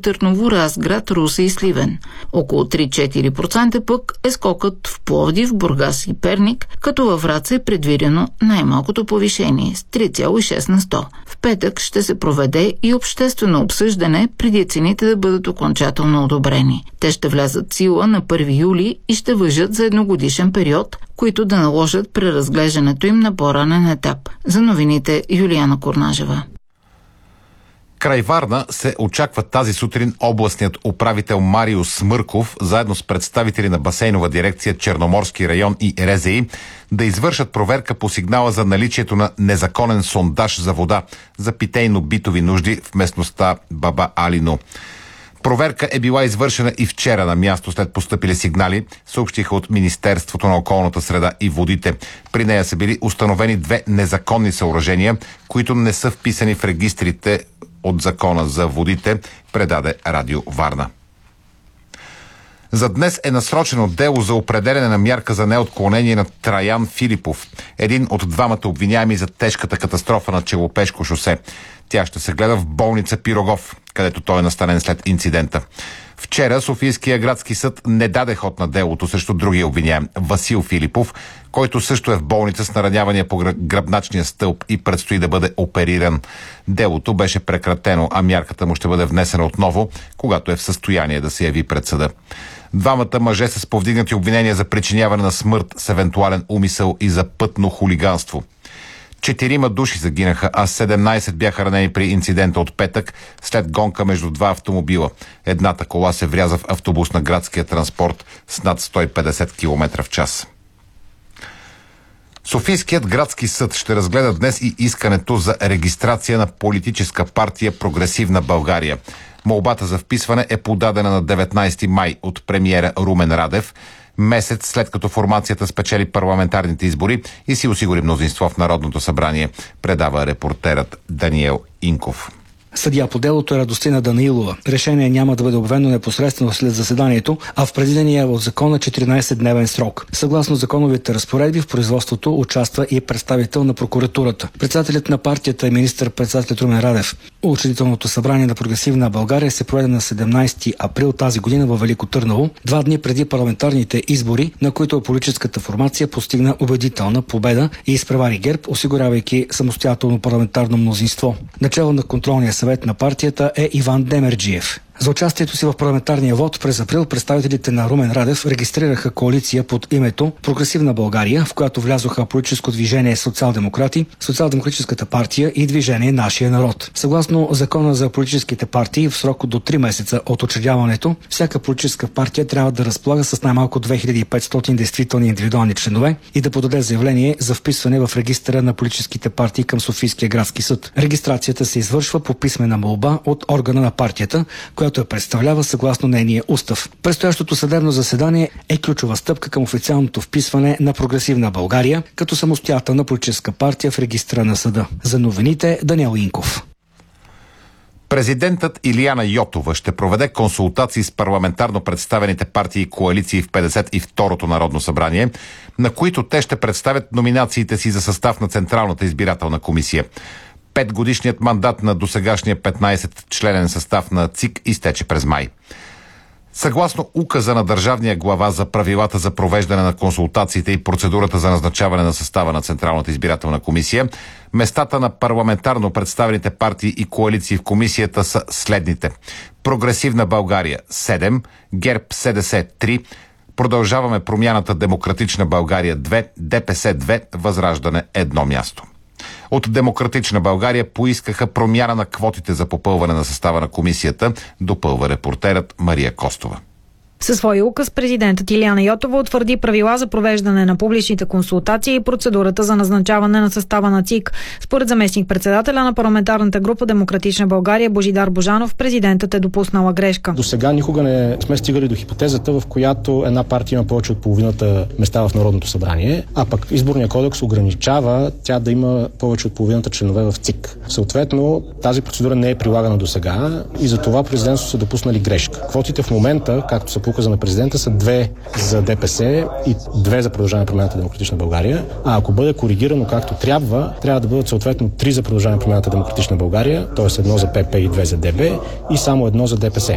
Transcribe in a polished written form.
Търново, Разград, Русе и Сливен. Около 3-4% пък е скокът в Пловдив, Бургас и Перник, като във Враца е предвидено най-малкото повишение с 3,6 на 100. В петък ще се проведе и обществено обсъждане преди цените да бъдат окончателно одобрени. Те ще влязат в сила на 1 юли и ще важат за едногодишен период, които да наложат преразглеждането им на по-ранен етап. За новините Юлияна Корнажева. Край Варна се очаква тази сутрин областният управител Марио Смърков, заедно с представители на басейнова дирекция Черноморски район и РЗИ, да извършат проверка по сигнала за наличието на незаконен сондаж за вода за питейно-битови нужди в местността Баба Алино. Проверка е била извършена и вчера на място след постъпили сигнали, съобщиха от Министерството на околната среда и водите. При нея са били установени 2 незаконни съоръжения, които не са вписани в регистрите от Закона за водите, предаде Радио Варна. За днес е насрочено дело за определяне на мярка за неотклонение на Траян Филипов, един от двамата обвиняеми за тежката катастрофа на Челопешко шосе. Тя ще се гледа в болница Пирогов, където той е настанен след инцидента. Вчера Софийския градски съд не даде ход на делото срещу другия обвиняем Васил Филипов, който също е в болница с наранявания по гръбначния стълб и предстои да бъде опериран. Делото беше прекратено, а мярката му ще бъде внесена отново, когато е в състояние да се яви пред съда. Двамата мъже са с повдигнати обвинения за причиняване на смърт с евентуален умисъл и за пътно хулиганство. 4 души загинаха, а 17 бяха ранени при инцидента от петък след гонка между 2 автомобила. Едната кола се вряза в автобус на градския транспорт с над 150 км в час. Софийският градски съд ще разгледа днес и искането за регистрация на политическа партия Прогресивна България. Молбата за вписване е подадена на 19 май от премиера Румен Радев, месец след като формацията спечели парламентарните избори и си осигури мнозинство в Народното събрание, предава репортерът Даниел Инков. Съдия по делото е Радостина Данаилова. Решение няма да бъде обявено непосредствено след заседанието, а в предвидения от закона 14-дневен срок. Съгласно законовите разпоредби в производството участва и представител на прокуратурата. Председателят на партията е министър-председателят Румен Радев. Учредителното събрание на Прогресивна България се проведе на 17 април тази година във Велико Търново, 2 дни преди парламентарните избори, на които политическата формация постигна убедителна победа и изпревари ГЕРБ, осигурявайки самостоятелно парламентарно мнозинство. Начало на контролния съвет на партията е Иван Демерджиев. За участието си в парламентарния вод през април представителите на Румен Радев регистрираха коалиция под името Прогресивна България, в която влязоха политическо движение Социал-демократи, Социал-демократическата партия и движение Нашия народ. Съгласно закона за политическите партии, в срок до 3 месеца от учредяването, всяка политическа партия трябва да разполага с най-малко 2500 действителни индивидуални членове и да подаде заявление за вписване в регистъра на политическите партии към Софийския градски съд. Регистрацията се извършва по писмена молба от органа на партията, която я представлява съгласно нейния устав. Предстоящото съдебно заседание е ключова стъпка към официалното вписване на Прогресивна България като самостоятелна политическа партия в регистъра на съда. За новините Даниел Инков. Президентът Илияна Йотова ще проведе консултации с парламентарно представените партии и коалиции в 52-то Народно събрание, на които те ще представят номинациите си за състав на Централната избирателна комисия. 5-годишният мандат на досегашния 15-членен състав на ЦИК изтече през май. Съгласно указа на държавния глава за правилата за провеждане на консултациите и процедурата за назначаване на състава на Централната избирателна комисия, местата на парламентарно представените партии и коалиции в комисията са следните: Прогресивна България 7, ГЕРБ СДС 3, Продължаваме промяната Демократична България 2, ДПС 2, Възраждане 1 място. От Демократична България поискаха промяна на квотите за попълване на състава на комисията, допълва репортерът Мария Костова. Със своя указ президентът Илияна Йотова утвърди правила за провеждане на публичните консултации и процедурата за назначаване на състава на ЦИК. Според заместник-председателя на парламентарната група Демократична България Божидар Божанов, президентът е допуснала грешка. До сега никога не сме стигали до хипотезата, в която една партия има повече от половината места в Народното събрание, а пък изборния кодекс ограничава тя да има повече от половината членове в ЦИК. Съответно, тази процедура не е прилагана до сега и за това президентството са допуснали грешка. Квотите в момента, както са по указа на президента, са 2 за ДПС и 2 за Продължаване промяната Демократична България. А ако бъде коригирано както трябва да бъдат съответно 3 за Продължаване промяната Демократична България, т.е. 1 за ПП и 2 за ДБ и само 1 за ДПС.